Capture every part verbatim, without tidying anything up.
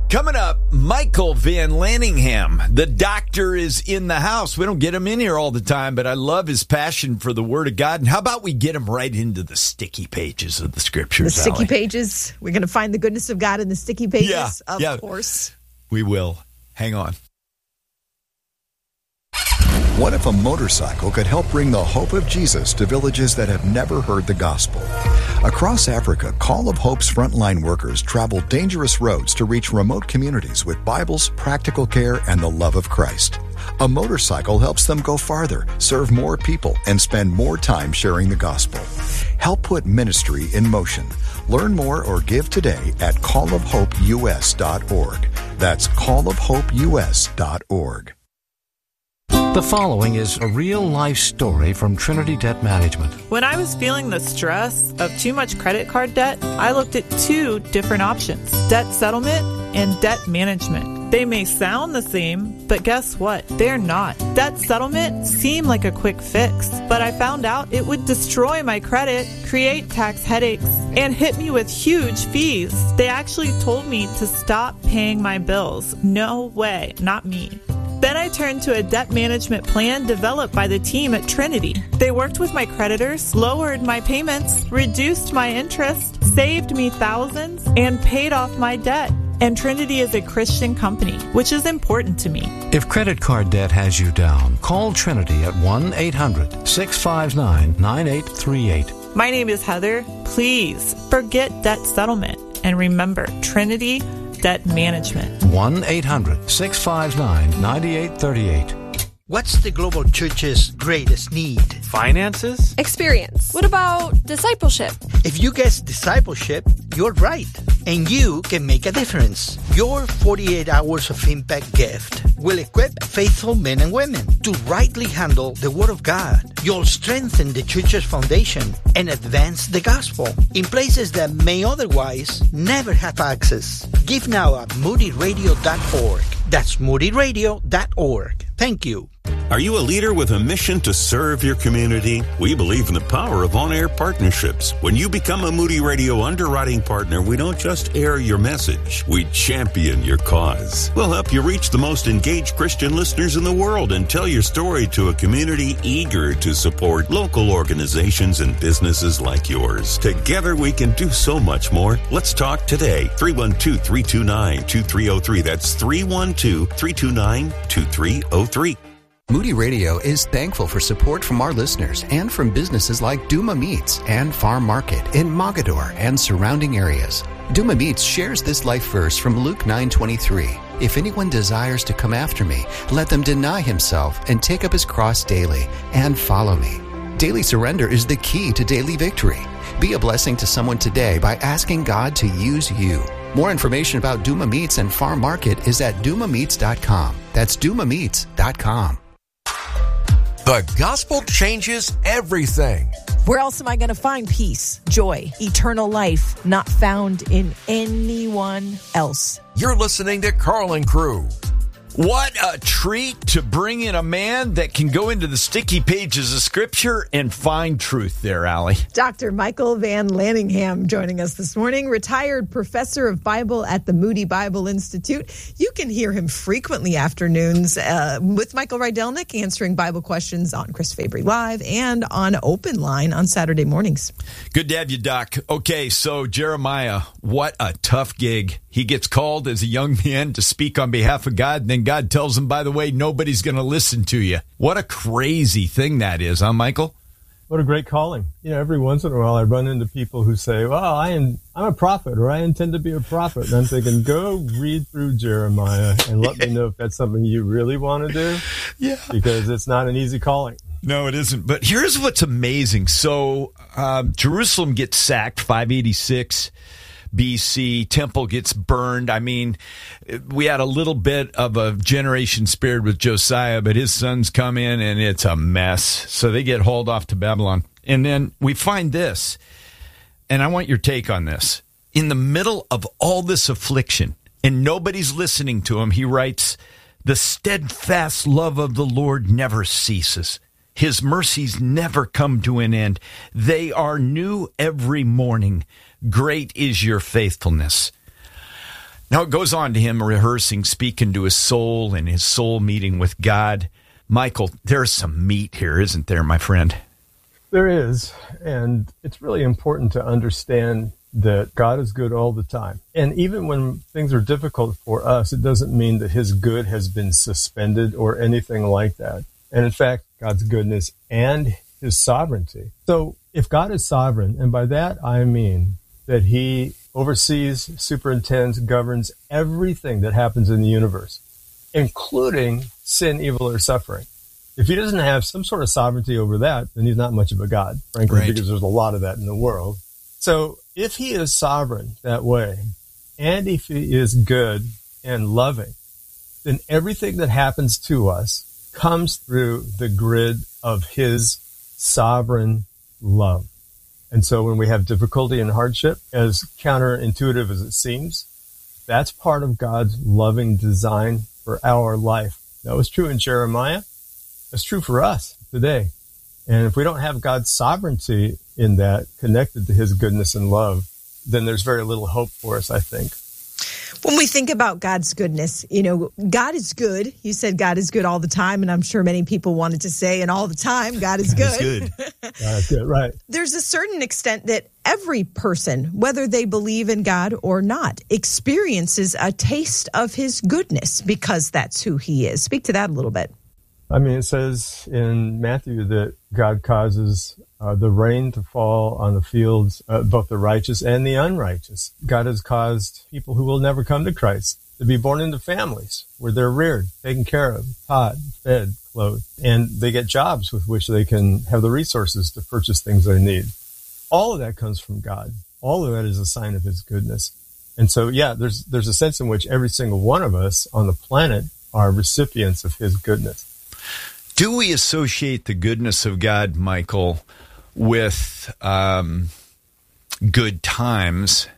Coming up, Michael Van Lanningham. The doctor is in the house. We don't get him in here all the time, but I love his passion for the Word of God. And how about we get him right into the sticky pages of the Scriptures, The sticky Allie? pages. We're going to find the goodness of God in the sticky pages, Yeah, of yeah. course. We will. Hang on. What if a motorcycle could help bring the hope of Jesus to villages that have never heard the gospel? Across Africa, Call of Hope's frontline workers travel dangerous roads to reach remote communities with Bibles, practical care, and the love of Christ. A motorcycle helps them go farther, serve more people, and spend more time sharing the gospel. Help put ministry in motion. Learn more or give today at call of hope u s dot org. That's call of hope u s dot org. The following is a real-life story from Trinity Debt Management. When I was feeling the stress of too much credit card debt, I looked at two different options: debt settlement and debt management. They may sound the same, but guess what? They're not. Debt settlement seemed like a quick fix, but I found out it would destroy my credit, create tax headaches, and hit me with huge fees. They actually told me to stop paying my bills. No way, not me. Then I turned to a debt management plan developed by the team at Trinity. They worked with my creditors, lowered my payments, reduced my interest, saved me thousands, and paid off my debt. And Trinity is a Christian company, which is important to me. If credit card debt has you down, call Trinity at one eight hundred six five nine nine eight three eight. My name is Heather. Please forget debt settlement and remember Trinity Debt Management. one eight hundred six five nine nine eight three eight. What's the global church's greatest need? Finances? Experience. What about discipleship? If you guess discipleship, you're right. And you can make a difference. Your forty-eight hours of impact gift will equip faithful men and women to rightly handle the Word of God. You'll strengthen the church's foundation and advance the gospel in places that may otherwise never have access. Give now at moody radio dot org. That's moody radio dot org. Thank you. Are you a leader with a mission to serve your community? We believe in the power of on-air partnerships. When you become a Moody Radio underwriting partner, we don't just air your message, we champion your cause. We'll help you reach the most engaged Christian listeners in the world and tell your story to a community eager to support local organizations and businesses like yours. Together we can do so much more. Let's talk today. three one two, three two nine, two three zero three. That's three one two, three two nine, two three zero three. Moody Radio is thankful for support from our listeners and from businesses like Duma Meats and Farm Market in Mogador and surrounding areas. Duma Meats shares this life verse from Luke nine twenty-three. If anyone desires to come after me, let them deny himself and take up his cross daily and follow me. Daily surrender is the key to daily victory. Be a blessing to someone today by asking God to use you. More information about Duma Meats and Farm Market is at duma meats dot com. That's duma meats dot com. The gospel changes everything. Where else am I going to find peace, joy, eternal life, not found in anyone else? You're listening to Carlin Crew. What a treat to bring in a man that can go into the sticky pages of Scripture and find truth there, Allie. Doctor Michael Van Lanningham joining us this morning, retired professor of Bible at the Moody Bible Institute. You can hear him frequently afternoons uh, with Michael Rydelnik answering Bible questions on Chris Fabry Live and on Open Line on Saturday mornings. Good to have you, Doc. Okay, so Jeremiah, what a tough gig. He gets called as a young man to speak on behalf of God, and then God tells him, by the way, nobody's going to listen to you. What a crazy thing that is, huh, Michael? What a great calling. You know, every once in a while I run into people who say, well, I am, I'm a prophet, or I intend to be a prophet. And I'm thinking, go read through Jeremiah and let me know if that's something you really want to do. Yeah. Because it's not an easy calling. No, it isn't. But here's what's amazing. So um, Jerusalem gets sacked, five eighty-six B C, temple gets burned. I mean, we had a little bit of a generation spared with Josiah, but his sons come in and it's a mess. So they get hauled off to Babylon. And then we find this, and I want your take on this. In the middle of all this affliction, and nobody's listening to him, he writes, the steadfast love of the Lord never ceases. His mercies never come to an end. They are new every morning. Great is your faithfulness. Now it goes on to him rehearsing, speaking to his soul and his soul meeting with God. Michael, there's some meat here, isn't there, my friend? There is, and it's really important to understand that God is good all the time. And even when things are difficult for us, it doesn't mean that his good has been suspended or anything like that. And in fact, God's goodness and his sovereignty. So if God is sovereign, and by that I mean that he oversees, superintends, governs everything that happens in the universe, including sin, evil, or suffering. If he doesn't have some sort of sovereignty over that, then he's not much of a God, frankly, right. Because there's a lot of that in the world. So if he is sovereign that way, and if he is good and loving, then everything that happens to us comes through the grid of his sovereign love. And so when we have difficulty and hardship, as counterintuitive as it seems, that's part of God's loving design for our life. That was true in Jeremiah. That's true for us today. And if we don't have God's sovereignty in that, connected to his goodness and love, then there's very little hope for us, I think. When we think about God's goodness, you know, God is good. You said God is good all the time, and I'm sure many people wanted to say, and all the time, God is God good. Is good. God is good, right. There's a certain extent that every person, whether they believe in God or not, experiences a taste of his goodness because that's who he is. Speak to that a little bit. I mean, it says in Matthew that God causes uh, the rain to fall on the fields, uh, both the righteous and the unrighteous. God has caused people who will never come to Christ to be born into families where they're reared, taken care of, taught, fed, clothed, and they get jobs with which they can have the resources to purchase things they need. All of that comes from God. All of that is a sign of his goodness. And so, yeah, there's there's a sense in which every single one of us on the planet are recipients of his goodness. Do we associate the goodness of God, Michael, with um, good times?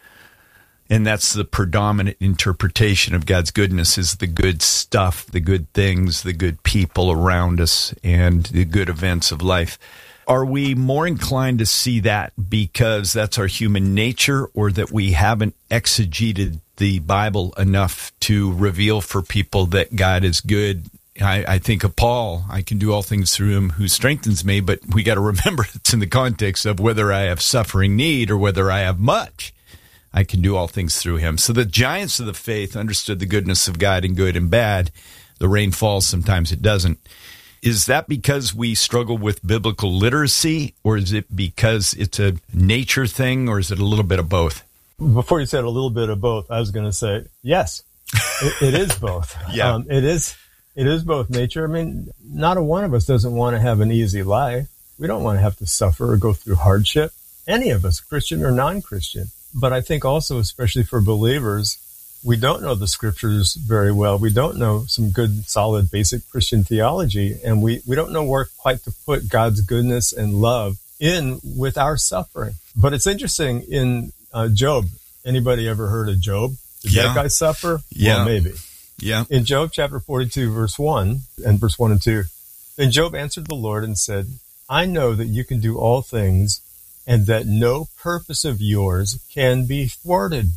And that's the predominant interpretation of God's goodness, is the good stuff, the good things, the good people around us, and the good events of life. Are we more inclined to see that because that's our human nature, or that we haven't exegeted the Bible enough to reveal for people that God is good? I, I think of Paul, I can do all things through him who strengthens me, but we got to remember it's in the context of whether I have suffering need or whether I have much. I can do all things through him. So the giants of the faith understood the goodness of God in good and bad. The rain falls, sometimes it doesn't. Is that because we struggle with biblical literacy, or is it because it's a nature thing, or is it a little bit of both? Before you said a little bit of both, I was going to say, yes, it, it is both. Yeah. Um, it is. It is both nature. I mean, not a one of us doesn't want to have an easy life. We don't want to have to suffer or go through hardship. Any of us, Christian or non-Christian. But I think also, especially for believers, we don't know the scriptures very well. We don't know some good, solid, basic Christian theology. And we, we don't know where quite to put God's goodness and love in with our suffering. But it's interesting in uh, Job. Anybody ever heard of Job? Did yeah. that guy suffer? Yeah. Well, maybe. Yeah. In Job chapter forty-two, verse one, and verse one and two, then Job answered the Lord and said, I know that you can do all things, and that no purpose of yours can be thwarted.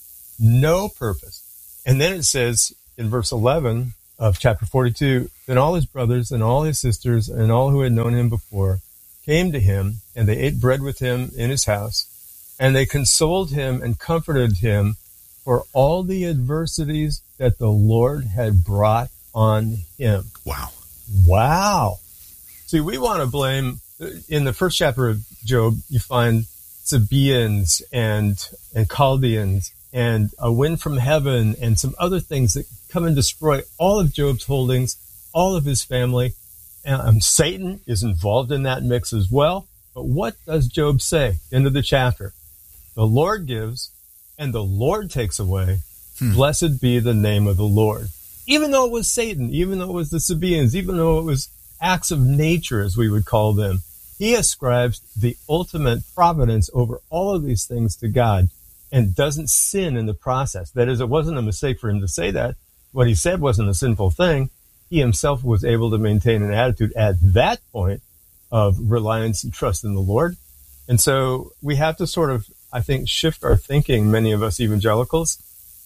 No purpose. And then it says in verse eleven of chapter forty-two, then all his brothers and all his sisters and all who had known him before came to him, and they ate bread with him in his house, and they consoled him and comforted him for all the adversities that the Lord had brought on him. Wow. Wow. See, we want to blame, in the first chapter of Job, you find Sabaeans and, and Chaldeans and a wind from heaven and some other things that come and destroy all of Job's holdings, all of his family. And um, Satan is involved in that mix as well. But what does Job say? End of the chapter. The Lord gives and the Lord takes away. Hmm. Blessed be the name of the Lord. Even though it was Satan, even though it was the Sabaeans, even though it was acts of nature, as we would call them, he ascribes the ultimate providence over all of these things to God and doesn't sin in the process. That is, it wasn't a mistake for him to say that. What he said wasn't a sinful thing. He himself was able to maintain an attitude at that point of reliance and trust in the Lord. And so we have to sort of, I think, shift our thinking, many of us evangelicals,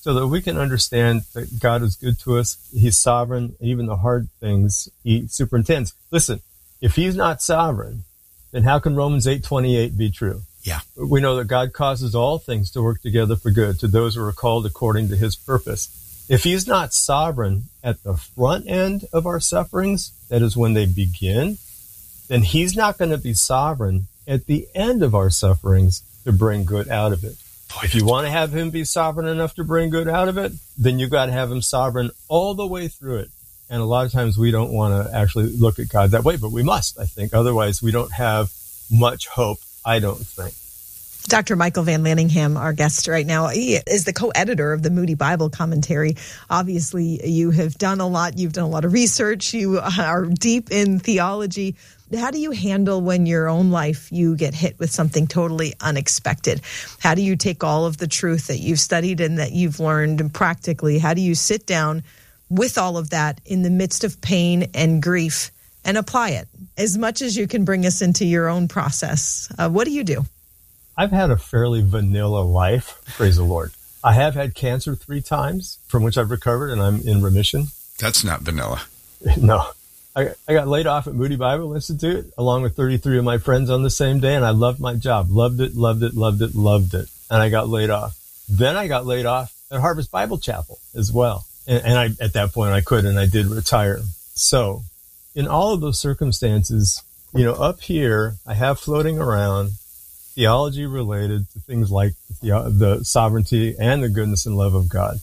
so that we can understand that God is good to us. He's sovereign. Even the hard things he superintends. Listen, if he's not sovereign, then how can Romans eight twenty-eight be true? Yeah. We know that God causes all things to work together for good to those who are called according to his purpose. If he's not sovereign at the front end of our sufferings, that is when they begin, then he's not going to be sovereign at the end of our sufferings to bring good out of it. Boy, if you want to have him be sovereign enough to bring good out of it, then you got to have him sovereign all the way through it. And a lot of times we don't want to actually look at God that way, but we must, I think. Otherwise, we don't have much hope, I don't think. Doctor Michael Van Lanningham, our guest right now, he is the co-editor of the Moody Bible Commentary. Obviously, you have done a lot. You've done a lot of research. You are deep in theology. How do you handle when your own life you get hit with something totally unexpected? How do you take all of the truth that you've studied and that you've learned and practically? How do you sit down with all of that in the midst of pain and grief and apply it as much as you can bring us into your own process? Uh, what do you do? I've had a fairly vanilla life, praise the Lord. I have had cancer three times, from which I've recovered, and I'm in remission. That's not vanilla. No. I, I got laid off at Moody Bible Institute, along with thirty-three of my friends on the same day, and I loved my job. Loved it, loved it, loved it, loved it. And I got laid off. Then I got laid off at Harvest Bible Chapel as well. And, and I, at that point, I could, and I did retire. So in all of those circumstances, you know, up here, I have floating around theology related to things like the, the sovereignty and the goodness and love of God.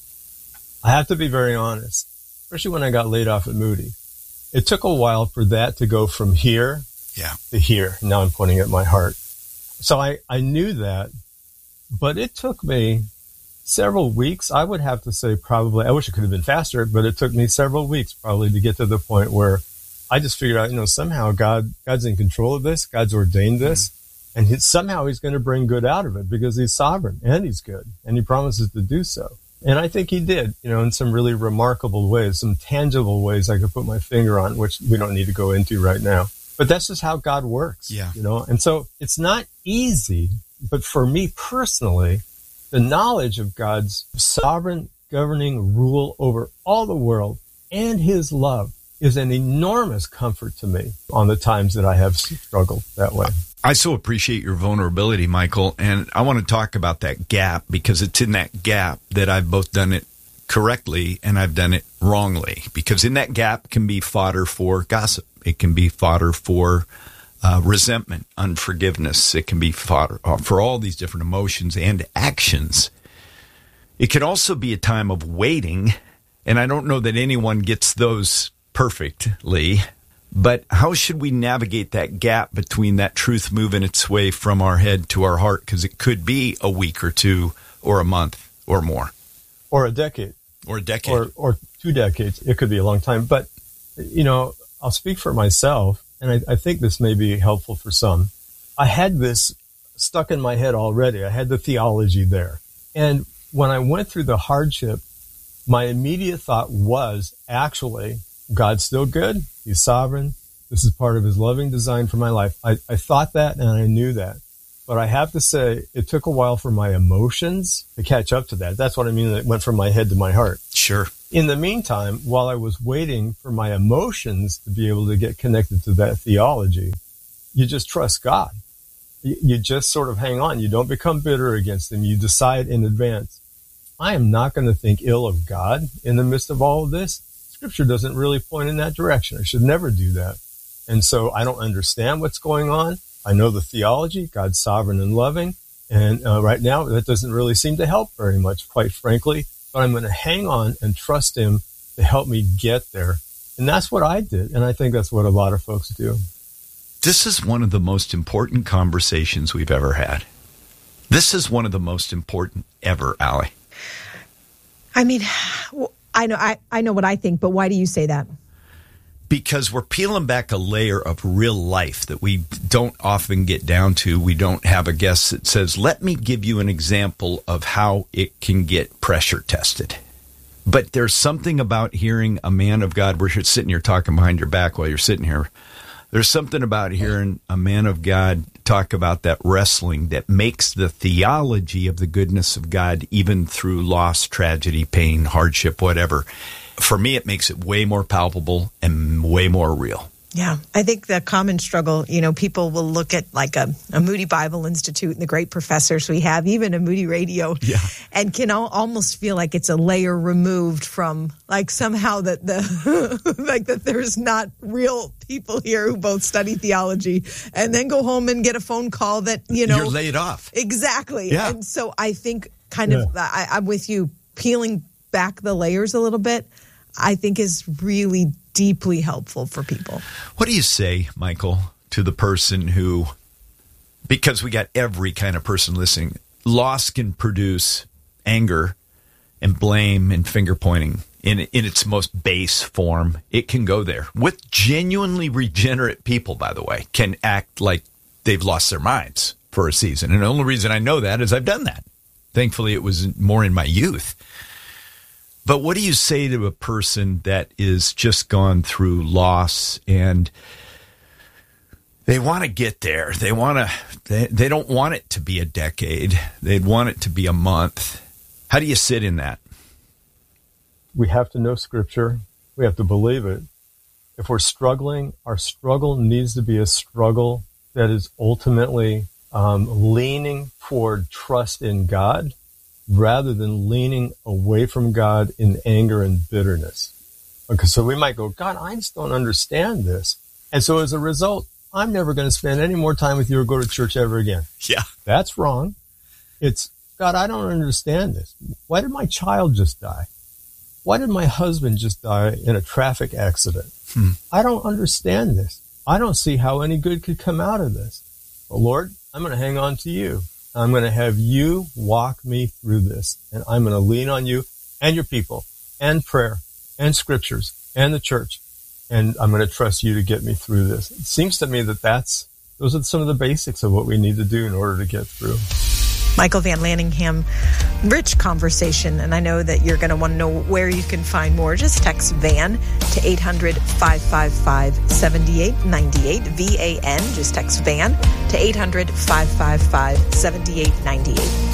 I have to be very honest, especially when I got laid off at Moody. It took a while for that to go from here yeah. to here. Now I'm pointing at my heart. So I, I knew that, but it took me several weeks. I would have to say probably, I wish it could have been faster, but it took me several weeks probably to get to the point where I just figured out, you know, somehow God, God's in control of this. God's ordained this. Mm-hmm. And he, somehow he's going to bring good out of it because he's sovereign and he's good and he promises to do so. And I think he did, you know, in some really remarkable ways, some tangible ways I could put my finger on, which we don't need to go into right now. But that's just how God works, yeah. you know. And so it's not easy, but for me personally, the knowledge of God's sovereign governing rule over all the world and his love is an enormous comfort to me on the times that I have struggled that way. I so appreciate your vulnerability, Michael, and I want to talk about that gap because it's in that gap that I've both done it correctly and I've done it wrongly, because in that gap can be fodder for gossip. It can be fodder for uh, resentment, unforgiveness. It can be fodder for all these different emotions and actions. It can also be a time of waiting, and I don't know that anyone gets those perfectly. But how should we navigate that gap between that truth moving its way from our head to our heart? Because it could be a week or two or a month or more. Or a decade. Or a decade. Or, or two decades. It could be a long time. But, you know, I'll speak for myself, and I, I think this may be helpful for some. I had this stuck in my head already. I had the theology there. And when I went through the hardship, my immediate thought was actually, God's still good. He's sovereign. This is part of his loving design for my life. I, I thought that and I knew that. But I have to say, it took a while for my emotions to catch up to that. That's what I mean. It went from my head to my heart. Sure. In the meantime, while I was waiting for my emotions to be able to get connected to that theology, you just trust God. You, you just sort of hang on. You don't become bitter against him. You decide in advance, I am not going to think ill of God in the midst of all of this. Scripture doesn't really point in that direction. I should never do that. And so I don't understand what's going on. I know the theology, God's sovereign and loving. And uh, right now, that doesn't really seem to help very much, quite frankly. But I'm going to hang on and trust him to help me get there. And that's what I did. And I think that's what a lot of folks do. This is one of the most important conversations we've ever had. This is one of the most important ever, Allie. I mean, I know I, I know what I think, but why do you say that? Because we're peeling back a layer of real life that we don't often get down to. We don't have a guest that says, let me give you an example of how it can get pressure tested. But there's something about hearing a man of God. We're sitting here talking behind your back while you're sitting here. There's something about hearing a man of God talk about that wrestling that makes the theology of the goodness of God, even through loss, tragedy, pain, hardship, whatever. For me, it makes it way more palpable and way more real. Yeah, I think the common struggle, you know, people will look at like a, a Moody Bible Institute and the great professors we have, even a Moody Radio, yeah. and can al- almost feel like it's a layer removed from like somehow that the like that there's not real people here who both study theology and then go home and get a phone call that, you know. You're laid off. Exactly. Yeah. And so I think kind yeah. of, I, I'm with you, peeling back the layers a little bit, I think is really deeply helpful for people. What do you say, Michael, to the person who, because we got every kind of person listening, loss can produce anger and blame and finger pointing in in its most base form. It can go there. With genuinely regenerate people, by the way, can act like they've lost their minds for a season. And the only reason I know that is I've done that. Thankfully, it was more in my youth. But what do you say to a person that is just gone through loss and they want to get there? They want to, they, they don't want it to be a decade. They'd want it to be a month. How do you sit in that? We have to know Scripture. We have to believe it. If we're struggling, our struggle needs to be a struggle that is ultimately um, leaning toward trust in God, rather than leaning away from God in anger and bitterness. Okay, so we might go, God, I just don't understand this. And so as a result, I'm never going to spend any more time with you or go to church ever again. Yeah. That's wrong. It's, God, I don't understand this. Why did my child just die? Why did my husband just die in a traffic accident? Hmm. I don't understand this. I don't see how any good could come out of this. Well, Lord, I'm going to hang on to you. I'm going to have you walk me through this, and I'm going to lean on you and your people and prayer and scriptures and the church, and I'm going to trust you to get me through this. It seems to me that that's, those are some of the basics of what we need to do in order to get through. Michael Van Lanningham, rich conversation, and I know that you're going to want to know where you can find more. Just text VAN to eight hundred, five five five, seven eight nine eight, V A N. Just text VAN to eight hundred, five five five, seven eight nine eight.